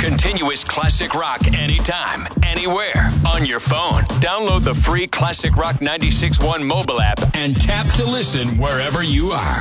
Continuous classic rock anytime, anywhere, on your phone. Download the free Classic Rock 96.1 mobile app and tap to listen wherever you are.